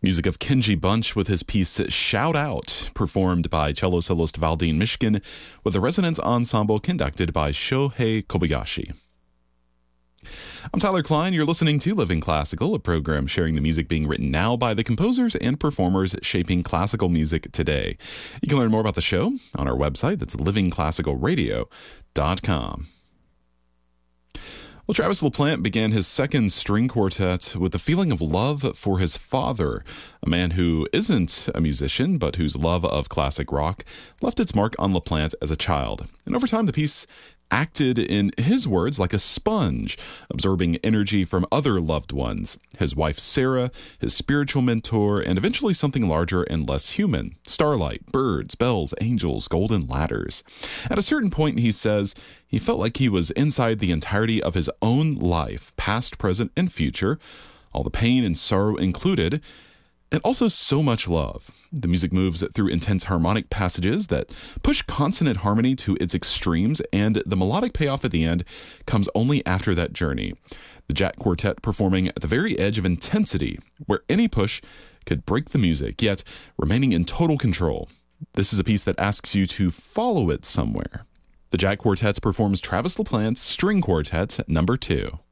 Music of Kenji Bunch with his piece Shout Out, performed by cello soloist Valdine Mishkin, with a resonance ensemble conducted by Shohei Kobayashi. I'm Tyler Klein. You're listening to Living Classical, a program sharing the music being written now by the composers and performers shaping classical music today. You can learn more about the show on our website. That's livingclassicalradio.com. Well, Travis LaPlante began his second string quartet with a feeling of love for his father, a man who isn't a musician, but whose love of classic rock left its mark on LaPlante as a child. And over time, the piece acted, in his words, like a sponge, absorbing energy from other loved ones, his wife Sarah, his spiritual mentor, and eventually something larger and less human: starlight, birds, bells, angels, golden ladders. At a certain point, he says, he felt like he was inside the entirety of his own life, past, present, and future, all the pain and sorrow included, and also so much love. The music moves through intense harmonic passages that push consonant harmony to its extremes, and the melodic payoff at the end comes only after that journey. The Jack Quartet performing at the very edge of intensity, where any push could break the music, yet remaining in total control. This is a piece that asks you to follow it somewhere. The Jack Quartet performs Travis LaPlante's String Quartet No. 2.